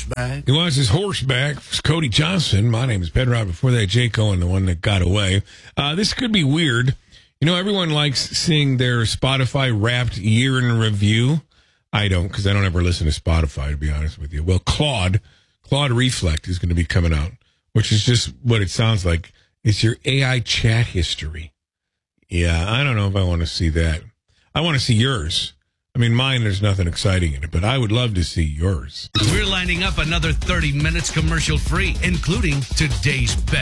back. He wants his horse back. It's Cody Johnson. My name is Penrod. Before that, Jay Cohen, the one that got away. This could be weird. You know, everyone likes seeing their Spotify Wrapped year in review. I don't, because I don't ever listen to Spotify, to be honest with you. Well, Claude Reflect is going to be coming out, which is just what it sounds like. It's your AI chat history. Yeah, I don't know if I want to see that. I want to see yours. I mean, mine, there's nothing exciting in it, but I would love to see yours. We're lining up another 30 minutes commercial free, including today's best.